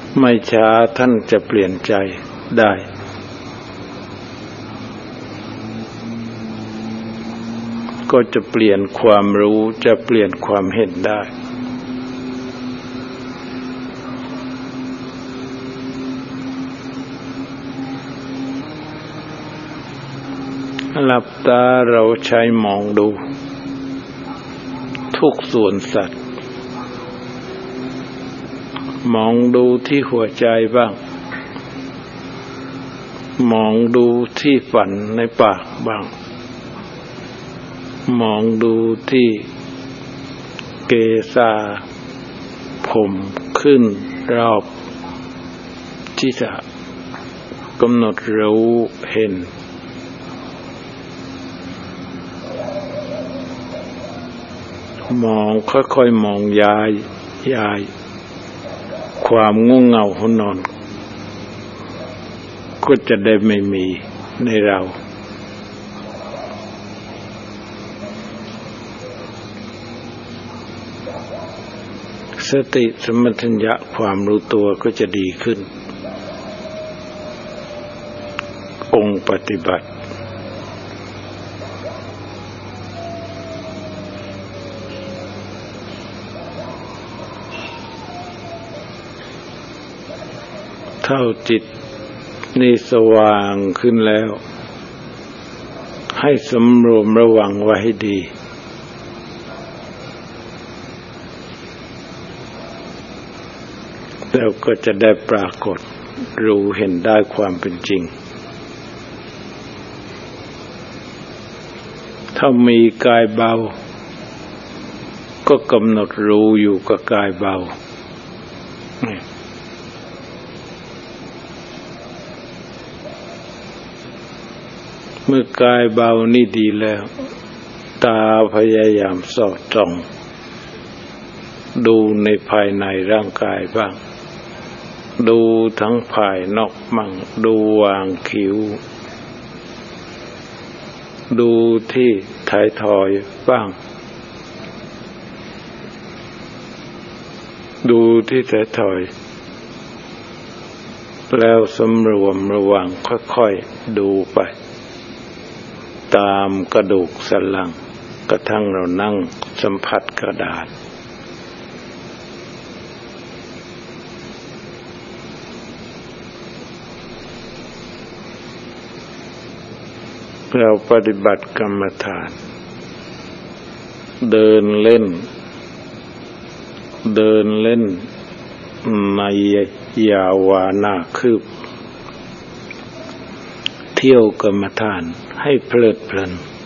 ไม่ช้าท่านจะเปลี่ยนใจได้ก็จะเปลี่ยนความรู้จะเปลี่ยนความเห็นได้หลับตาเราใช้มองดูทุกส่วนสัตว์มองดูที่หัวใจบ้างมองดูที่ฝันในปากบ้างมองดูที่เกศาผมขึ้นรอบที่จะกำหนดรู้เห็นมองค่อยๆมองย้ายความง่วงเหงาหนอนก็จะได้ไม่มีในเราสติสมัชัญญะความรู้ตัวก็จะดีขึ้นองค์ปฏิบัติเท่าจิตนี่สว่างขึ้นแล้วให้สำรวมระวังไว้ให้ดีแล้วก็จะได้ปรากฏรู้เห็นได้ความเป็นจริงถ้ามีกายเบาก็กำหนดรู้อยู่กับกายเบาเมื่อกายเบานี่ดีแล้วตาพยายามสอดส่องดูในภายในร่างกายบ้างดูทั้งภายนอกมั่งดูวางคิ้วดูที่ท้ายทอยบ้างดูที่ท้ายทอยแล้วสำรวมระวังค่อยๆดูไปตามกระดูกสันหลังกระทั่งเรานั่งสัมผัสกระดาษเราปฏิบัติกรรมฐานเดินเล่นในยาวานาคืบเที่ยวกรรมฐานให้เพลิดเพลิน